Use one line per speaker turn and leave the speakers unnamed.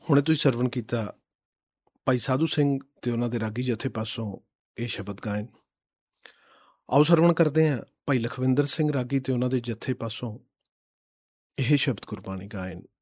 ਹੁਣੇ ਤੁਸੀਂ ਸਰਵਣ ਕੀਤਾ ਭਾਈ ਸਾਧੂ ਸਿੰਘ ਤੇ ਉਹਨਾਂ ਦੇ ਰਾਗੀ ਜਥੇ ਪਾਸੋਂ ਇਹ ਸ਼ਬਦ ਗਾਇਨ। ਆਓ ਸਰਵਣ ਕਰਦੇ ਹਾਂ ਭਾਈ ਲਖਵਿੰਦਰ ਸਿੰਘ ਰਾਗੀ ਤੇ ਉਹਨਾਂ ਦੇ ਜਥੇ ਪਾਸੋਂ ਇਹ ਸ਼ਬਦ ਗੁਰਬਾਣੀ ਗਾਇਨ।